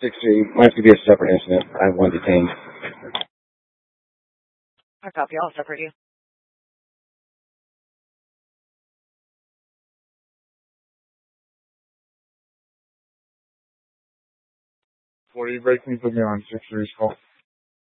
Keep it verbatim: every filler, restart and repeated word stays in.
six three, mine's going to be a separate incident. I have one detained. I copy. I'll separate you. What are you breaking? Put me on six three's call.